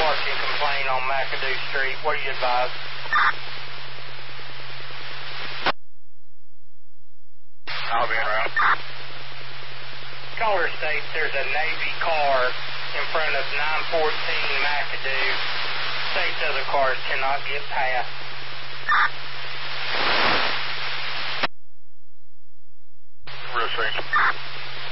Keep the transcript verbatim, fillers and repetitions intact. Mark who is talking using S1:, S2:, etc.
S1: parking complaint on McAdoo Street. What do you advise?
S2: I'll be around.
S1: Caller states there's a Navy car in front of nine fourteen McAdoo. States other cars cannot get past.
S2: Received.